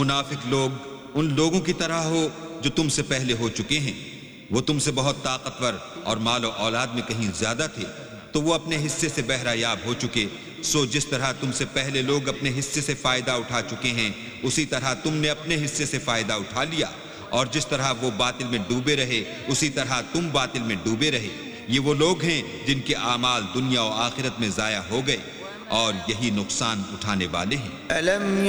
मुनाफिक लोग उन लोगों की तरह हो जो तुमसे पहले हो चुके हैं। वो तुमसे बहुत ताकतवर और मालो औलाद में कहीं ज्यादा थे, तो वो अपने हिस्से से बहरायाब हो चुके। सो जिस तरह तुमसे पहले लोग अपने हिस्से से फायदा उठा चुके हैं, उसी तरह तुमने अपने हिस्से से फायदा उठा लिया। और जिस तरह वो बातिल में डूबे रहे, उसी तरह तुम बातिल में डूबे रहे। ये वो लोग हैं जिनके आमाल दुनिया और आखिरत में जाया हो गए, और यही नुकसान उठाने वाले हैं।